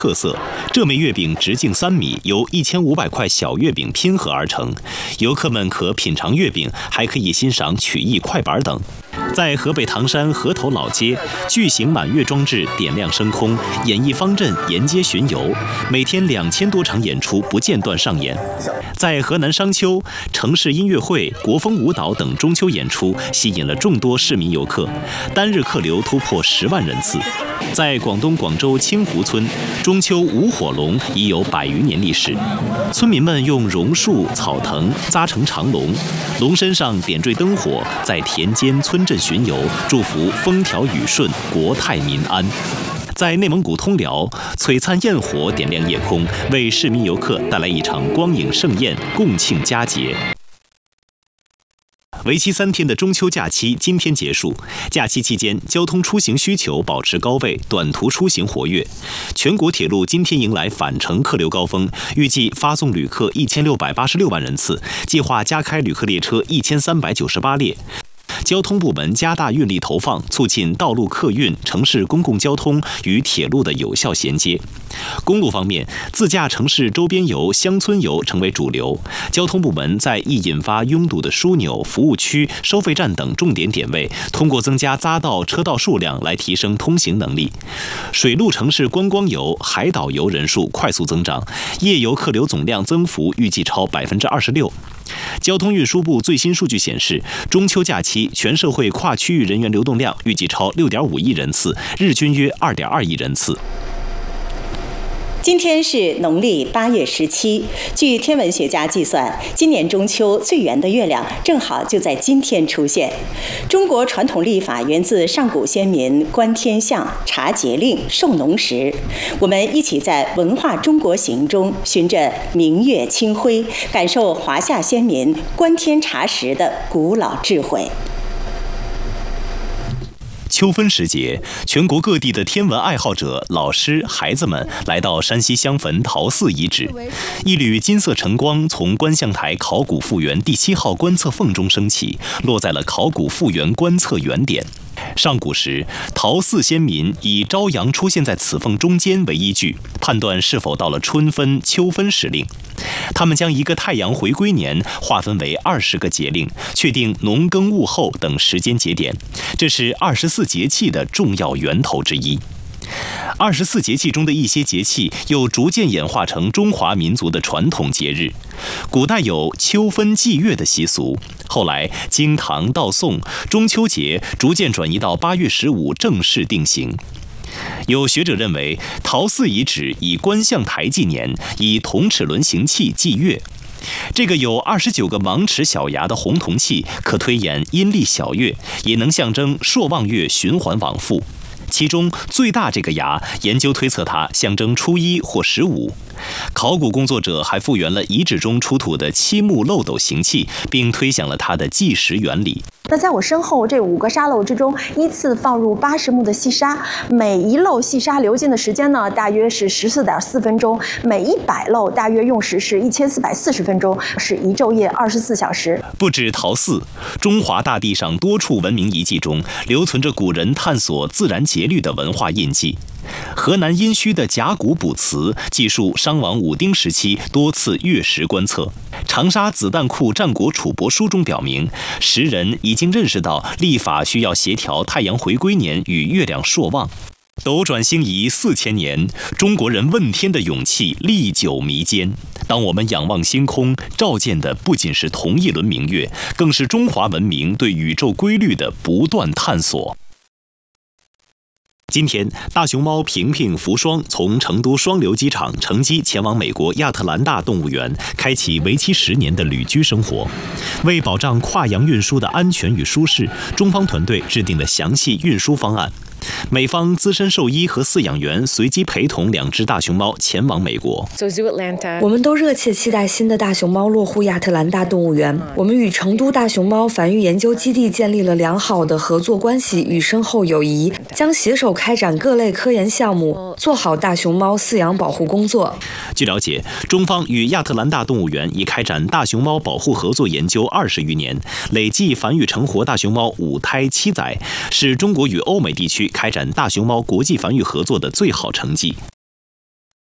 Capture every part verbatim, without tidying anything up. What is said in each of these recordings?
特色，这枚月饼直径三米，由一千五百块小月饼拼合而成。游客们可品尝月饼，还可以欣赏曲艺快板等。在河北唐山河头老街，巨型满月装置点亮升空，演艺方阵沿街巡游，每天两千多场演出不间断上演。在河南商丘，城市音乐会、国风舞蹈等中秋演出吸引了众多市民游客，单日客流突破十万人次。在广东广州清湖村，中秋舞火龙已有百余年历史。村民们用榕树、草藤扎成长龙，龙身上点缀灯火，在田间村镇巡游，祝福风调雨顺、国泰民安。在内蒙古通辽，璀璨焰火点亮夜空，为市民游客带来一场光影盛宴，共庆佳节。为期三天的中秋假期今天结束，假期期间交通出行需求保持高位，短途出行活跃。全国铁路今天迎来返程客流高峰，预计发送旅客一千六百八十六万人次，计划加开旅客列车一千三百九十八列。交通部门加大运力投放，促进道路客运、城市公共交通与铁路的有效衔接。公路方面，自驾城市周边游、乡村游成为主流。交通部门在易引发拥堵的枢纽、服务区、收费站等重点点位，通过增加匝道、车道数量来提升通行能力。水陆城市观光游、海岛游人数快速增长，夜游客流总量增幅预计超百分之二十六。交通运输部最新数据显示，中秋假期全社会跨区域人员流动量预计超六点五亿人次，日均约二点二亿人次。 今天是农历八月十七，据天文学家计算，今年中秋最圆的月亮正好就在今天出现。中国传统历法源自上古先民观天象、察节令、授农时。我们一起在文化中国行中，循着明月清辉，感受华夏先民观天察时的古老智慧。 秋分时节，全国各地的天文爱好者、老师、孩子们来到山西襄汾陶寺遗址，一缕金色晨光从观象台考古复原第七号观测缝中升起，落在了考古复原观测原点。上古时，陶寺先民以朝阳出现在此缝中间为依据，判断是否到了春分、秋分时令。他们将一个太阳回归年划分为二十个节令，确定农耕物候等时间节点，这是二十四节气的重要源头之一。二十四节气中的一些节气又逐渐演化成中华民族的传统节日。古代有秋分祭月的习俗，后来经唐到宋，中秋节逐渐转移到八月十五正式定型。有学者认为，陶寺遗址以观象台纪年，以铜齿轮形器计月。这个有二十九个芒齿小牙的红铜器，可推演阴历小月，也能象征朔望月循环往复。其中最大这个牙，研究推测它象征初一或十五。考古工作者还复原了遗址中出土的漆木漏斗形器，并推想了它的计时原理。 那在我身后这五个沙漏之中，依次放入八十目的细沙，每一漏细沙流进的时间呢，大约是十四点四分钟；每一百漏大约用时是一千四百四十分钟，是一昼夜二十四小时。 不止陶寺，中华大地上多处文明遗迹中留存着古人探索自然节律的文化印记。河南殷墟的甲骨卜辞记述商王武丁时期多次月食观测。长沙子弹库战国楚帛书中表明，时人已经认识到历法需要协调太阳回归年与月亮朔望。斗转星移四千年，中国人问天的勇气历久弥坚。当我们仰望星空，照见的不仅是同一轮明月，更是中华文明对宇宙规律的不断探索。今天，大熊猫平平、福双从成都双流机场乘机前往美国亚特兰大动物园，开启为期十年的旅居生活。为保障跨洋运输的安全与舒适，中方团队制定了详细运输方案。美方资深兽医和饲养员随机陪同两只大熊猫前往美国。 我们都热切期待新的大熊猫落户亚特兰大动物园。我们与成都大熊猫繁育研究基地建立了良好的合作关系与深厚友谊，将携手开展各类科研项目，做好大熊猫饲养保护工作。 据了解，中方与亚特兰大动物园已开展大熊猫保护合作研究二十余年，累计繁育成活大熊猫五胎七载，是中国与欧美地区开展大熊猫国际繁育合作的最好成绩。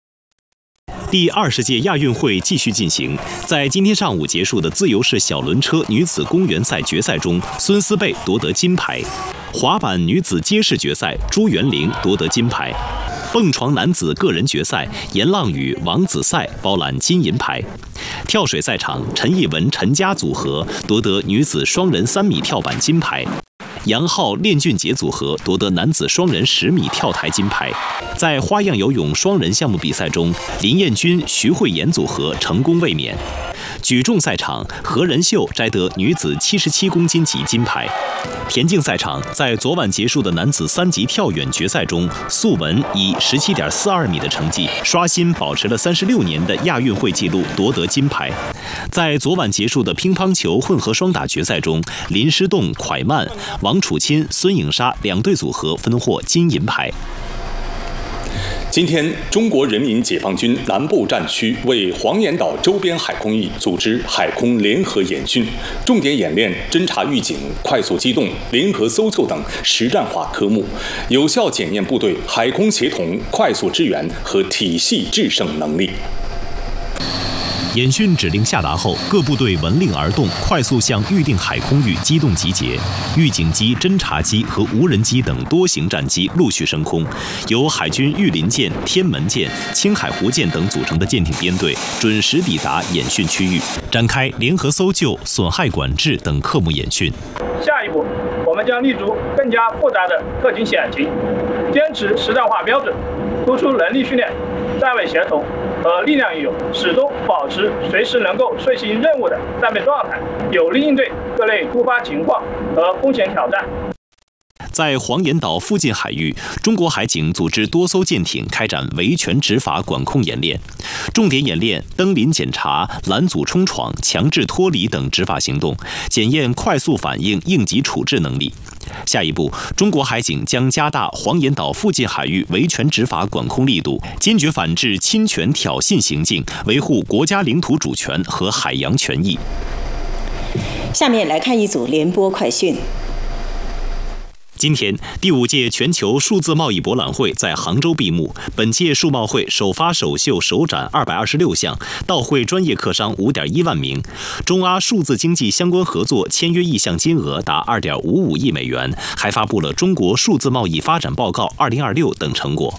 第二十届亚运会继续进行，在今天上午结束的自由式小轮车女子公园赛决赛中，孙思贝夺得金牌；滑板女子街式决赛，朱元玲夺得金牌；蹦床男子个人决赛，严浪宇、王子赛包揽金银牌；跳水赛场，陈艺文、陈佳组合夺得女子双人三米跳板金牌。杨浩、练俊杰组合夺得男子双人十米跳台金牌。在花样游泳双人项目比赛中，林彦君、徐慧妍组合成功卫冕。举重赛场，何仁秀摘得女子七十七公斤级金牌。田径赛场，在昨晚结束的男子三级跳远决赛中，素文以十七点四二米的成绩刷新保持了三十六年的亚运会纪录，夺得金牌。在昨晚结束的乒乓球混合双打决赛中，林诗栋、蒯曼、王楚钦、孙颖莎两队组合分获金银牌。 今天，中国人民解放军南部战区为黄岩岛周边海空域组织海空联合演训，重点演练侦察预警、快速机动、联合搜救等实战化科目，有效检验部队海空协同、快速支援和体系制胜能力。 演训指令下达后，各部队闻令而动，快速向预定海空域机动集结。预警机、侦察机和无人机等多型战机陆续升空，由海军御林舰、天门舰、青海湖舰等组成的舰艇编队准时抵达演训区域，展开联合搜救、损害管制等科目演训。 下一步，我们将立足更加复杂的特情险情，坚持实战化标准，突出能力训练、战位协同和力量运用，始终保持随时能够遂行任务的战备状态，有力应对各类突发情况和风险挑战。 在黄岩岛附近海域，中国海警组织多艘舰艇开展维权执法管控演练，重点演练登临检查、拦阻冲闯、强制脱离等执法行动，检验快速反应、应急处置能力。下一步，中国海警将加大黄岩岛附近海域维权执法管控力度，坚决反制侵权挑衅行径，维护国家领土主权和海洋权益。 下面来看一组联播快讯。 今天，第五届全球数字贸易博览会在杭州闭幕。本届数贸会首发首秀首展二百二十六项，到会专业客商五点一万名。中阿数字经济相关合作签约意向金额达二点五五亿美元，还发布了中国数字贸易发展报告二零二六等成果。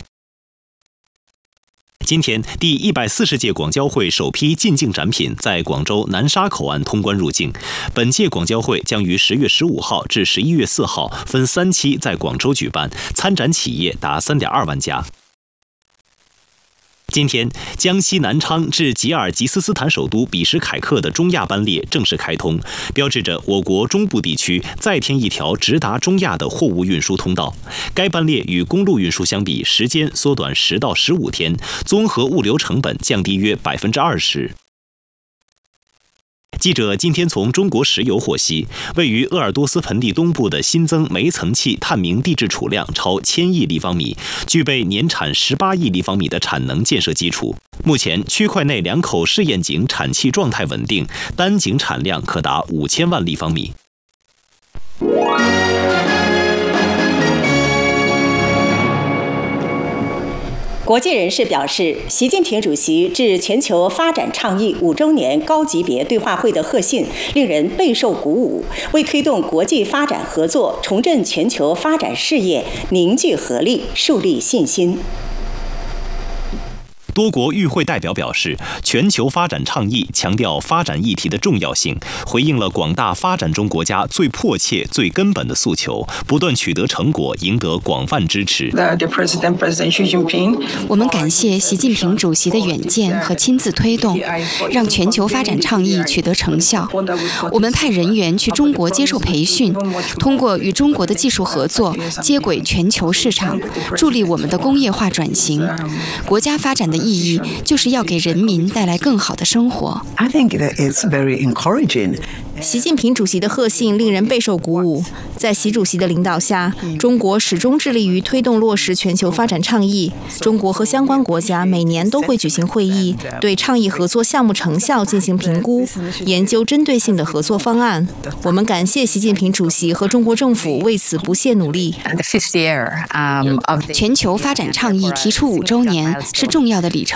今天，第一百四十届广交会首批进境展品在广州南沙口岸通关入境。本届广交会将于十月十五号至十一月四号分三期在广州举办，参展企业达三点二万家。今天，江西南昌至吉尔吉斯斯坦首都比什凯克的中亚班列正式开通，标志着我国中部地区再添一条直达中亚的货物运输通道。该班列与公路运输相比，时间缩短十到十五天，综合物流成本降低约百分之二十。记者今天从中国石油获悉，位于鄂尔多斯盆地东部的新增煤层气探明地质储量超千亿立方米，具备年产十八亿立方米的产能建设基础。目前，区块内两口试验井产气状态稳定，单井产量可达五千万立方米。 国际人士表示，习近平主席致全球发展倡议五周年高级别对话会的贺信令人备受鼓舞，为推动国际发展合作、重振全球发展事业凝聚合力、树立信心。 多国与会代表表示，全球发展倡议强调发展议题的重要性，回应了广大发展中国家最迫切、最根本的诉求，不断取得成果，赢得广泛支持。 我们感谢习近平主席的远见和亲自推动，让全球发展倡议取得成效。我们派人员去中国接受培训，通过与中国的技术合作，接轨全球市场，助力我们的工业化转型。国家发展的意义就是要给人民带来更好的生活。 I think that it's very encouraging. 习近平主席的贺信令人备受鼓舞。在习主席的领导下，中国始终致力于推动落实全球发展倡议。中国和相关国家每年都会举行会议，对倡议合作项目成效进行评估，研究针对性的合作方案。我们感谢习近平主席和中国政府为此不懈努力。 全球发展倡议提出五周年是重要的里程